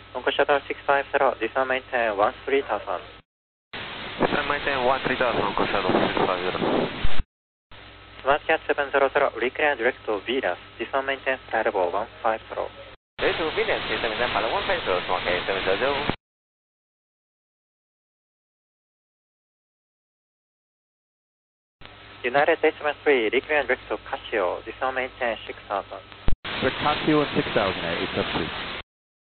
Hong Shuttle 650, this one maintain 13,000. This one maintain 13,000, Hong Shuttle 650. SmartCat 700, reclear direct to Venus, this one maintain flight level 150. Direct to Venus, this one maintain flight level 150, SmartCat 700. United 873, reclear direct to Casio, this one maintain 6,000. For Casio and 6,000 at 873.